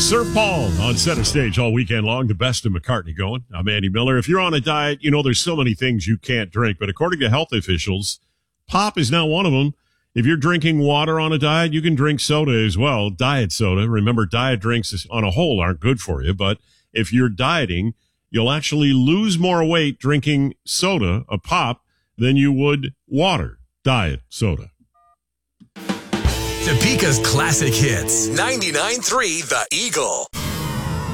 Sir Paul on center stage all weekend long, the best of McCartney going. I'm Andy Miller. If you're on a diet, you know there's so many things you can't drink, but according to health officials, pop is now one of them. If you're drinking water on a diet, you can drink soda as well, diet soda. Remember, diet drinks on a whole aren't good for you, but if you're dieting, you'll actually lose more weight drinking soda, a pop, than you would water, diet soda. Topeka's classic hits. 99.3 The Eagle.